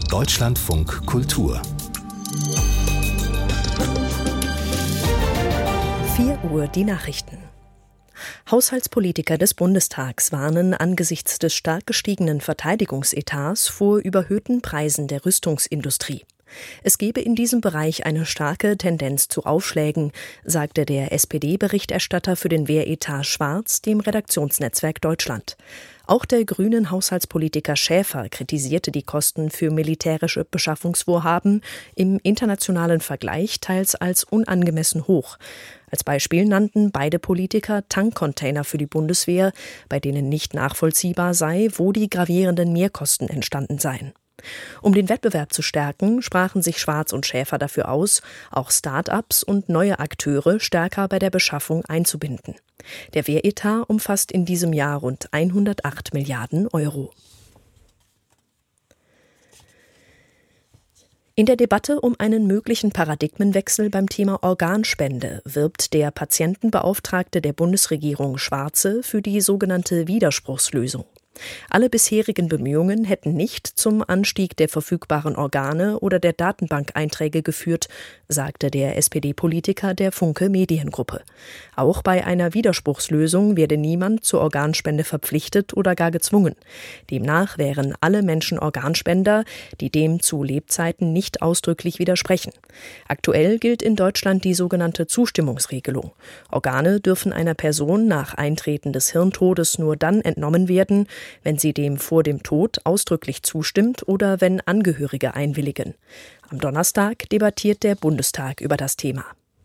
Deutschlandfunk Kultur 4 Uhr die Nachrichten. Haushaltspolitiker des Bundestags warnen angesichts des stark gestiegenen Verteidigungsetats vor überhöhten Preisen der Rüstungsindustrie. Es gebe in diesem Bereich eine starke Tendenz zu Aufschlägen, sagte der SPD-Berichterstatter für den Wehretat Schwarz dem Redaktionsnetzwerk Deutschland. Auch der grünen Haushaltspolitiker Schäfer kritisierte die Kosten für militärische Beschaffungsvorhaben im internationalen Vergleich teils als unangemessen hoch. Als Beispiel nannten beide Politiker Tankcontainer für die Bundeswehr, bei denen nicht nachvollziehbar sei, wo die gravierenden Mehrkosten entstanden seien. Um den Wettbewerb zu stärken, sprachen sich Schwarz und Schäfer dafür aus, auch Start-ups und neue Akteure stärker bei der Beschaffung einzubinden. Der Wehretat umfasst in diesem Jahr rund 108 Milliarden Euro. In der Debatte um einen möglichen Paradigmenwechsel beim Thema Organspende wirbt der Patientenbeauftragte der Bundesregierung Schwarze für die sogenannte Widerspruchslösung. Alle bisherigen Bemühungen hätten nicht zum Anstieg der verfügbaren Organe oder der Datenbankeinträge geführt, sagte der SPD-Politiker der Funke Mediengruppe. Auch bei einer Widerspruchslösung werde niemand zur Organspende verpflichtet oder gar gezwungen. Demnach wären alle Menschen Organspender, die dem zu Lebzeiten nicht ausdrücklich widersprechen. Aktuell gilt in Deutschland die sogenannte Zustimmungsregelung. Organe dürfen einer Person nach Eintreten des Hirntodes nur dann entnommen werden, wenn sie dem vor dem Tod ausdrücklich zustimmt oder wenn Angehörige einwilligen. Am Donnerstag debattiert der Bundestag über das Thema.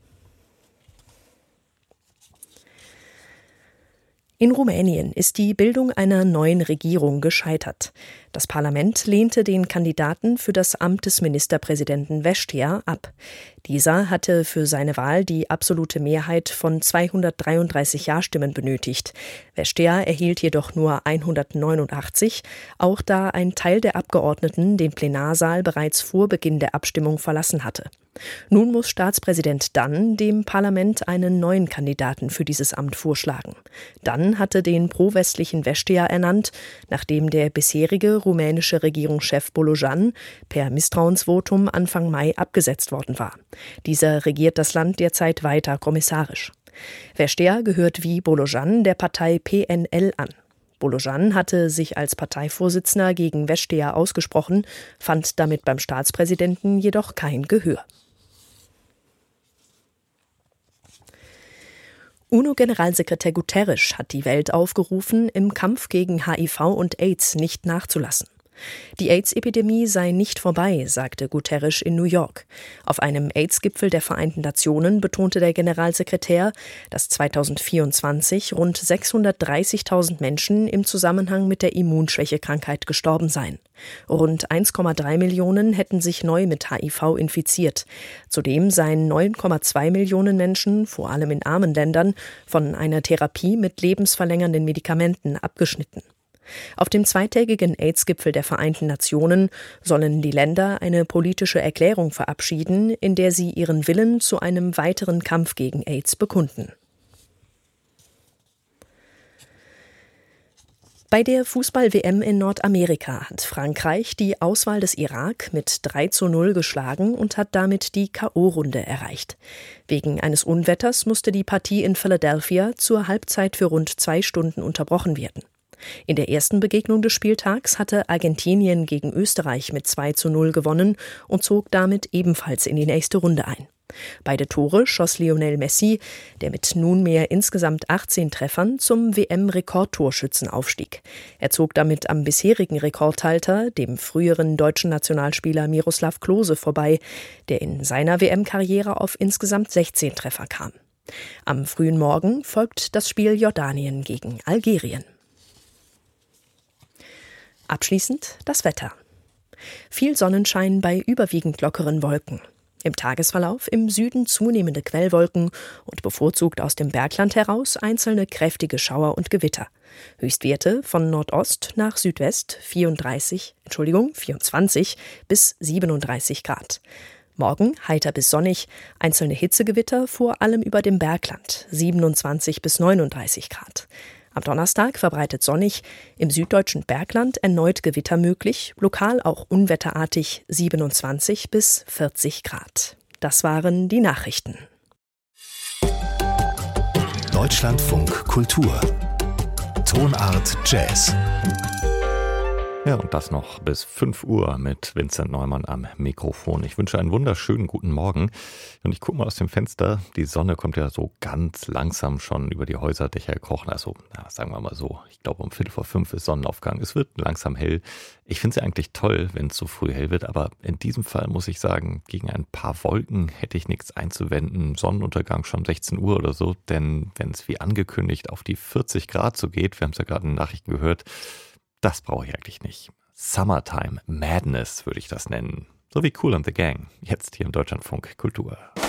In Rumänien ist die Bildung einer neuen Regierung gescheitert. Das Parlament lehnte den Kandidaten für das Amt des Ministerpräsidenten Vestea ab. Dieser hatte für seine Wahl die absolute Mehrheit von 233 Ja-Stimmen benötigt. Vestea erhielt jedoch nur 189, auch da ein Teil der Abgeordneten den Plenarsaal bereits vor Beginn der Abstimmung verlassen hatte. Nun muss Staatspräsident Dann dem Parlament einen neuen Kandidaten für dieses Amt vorschlagen. Dann hatte den pro-westlichen Vestea ernannt, nachdem der bisherige rumänische Regierungschef Bolojan per Misstrauensvotum Anfang Mai abgesetzt worden war. Dieser regiert das Land derzeit weiter kommissarisch. Vestea gehört wie Bolojan der Partei PNL an. Bolojan hatte sich als Parteivorsitzender gegen Vestea ausgesprochen, fand damit beim Staatspräsidenten jedoch kein Gehör. UNO-Generalsekretär Guterres hat die Welt aufgerufen, im Kampf gegen HIV und AIDS nicht nachzulassen. Die AIDS-Epidemie sei nicht vorbei, sagte Guterres in New York. Auf einem AIDS-Gipfel der Vereinten Nationen betonte der Generalsekretär, dass 2024 rund 630.000 Menschen im Zusammenhang mit der Immunschwächekrankheit gestorben seien. Rund 1,3 Millionen hätten sich neu mit HIV infiziert. Zudem seien 9,2 Millionen Menschen, vor allem in armen Ländern, von einer Therapie mit lebensverlängernden Medikamenten abgeschnitten. Auf dem zweitägigen AIDS-Gipfel der Vereinten Nationen sollen die Länder eine politische Erklärung verabschieden, in der sie ihren Willen zu einem weiteren Kampf gegen AIDS bekunden. Bei der Fußball-WM in Nordamerika hat Frankreich die Auswahl des Irak mit 3:0 geschlagen und hat damit die K.O.-Runde erreicht. Wegen eines Unwetters musste die Partie in Philadelphia zur Halbzeit für rund 2 Stunden unterbrochen werden. In der ersten Begegnung des Spieltags hatte Argentinien gegen Österreich mit 2:0 gewonnen und zog damit ebenfalls in die nächste Runde ein. Beide Tore schoss Lionel Messi, der mit nunmehr insgesamt 18 Treffern zum WM-Rekordtorschützen aufstieg. Er zog damit am bisherigen Rekordhalter, dem früheren deutschen Nationalspieler Miroslav Klose, vorbei, der in seiner WM-Karriere auf insgesamt 16 Treffer kam. Am frühen Morgen folgt das Spiel Jordanien gegen Algerien. Abschließend das Wetter. Viel Sonnenschein bei überwiegend lockeren Wolken. Im Tagesverlauf im Süden zunehmende Quellwolken und bevorzugt aus dem Bergland heraus einzelne kräftige Schauer und Gewitter. Höchstwerte von Nordost nach Südwest 24 bis 37 Grad. Morgen heiter bis sonnig, einzelne Hitzegewitter vor allem über dem Bergland 27 bis 39 Grad. Am Donnerstag verbreitet sonnig, im süddeutschen Bergland erneut Gewitter möglich, lokal auch unwetterartig 27 bis 40 Grad. Das waren die Nachrichten. Deutschlandfunk Kultur. Tonart Jazz. Ja, und das noch bis 5 Uhr mit Vincent Neumann am Mikrofon. Ich wünsche einen wunderschönen guten Morgen. Und ich gucke mal aus dem Fenster. Die Sonne kommt ja so ganz langsam schon über die Häuserdächer gekrochen. Also, sagen wir mal so, ich glaube um 4:45 ist Sonnenaufgang. Es wird langsam hell. Ich finde es ja eigentlich toll, wenn es so früh hell wird. Aber in diesem Fall muss ich sagen, gegen ein paar Wolken hätte ich nichts einzuwenden. Sonnenuntergang schon 16 Uhr oder so. Denn wenn es wie angekündigt auf die 40 Grad so geht, wir haben es ja gerade in den Nachrichten gehört, das brauche ich eigentlich nicht. Summertime Madness würde ich das nennen. So wie Kool and the Gang. Jetzt hier im Deutschlandfunk Kultur.